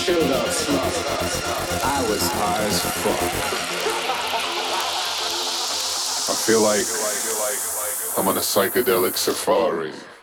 I was high as fuck. I feel like I'm on a psychedelic safari.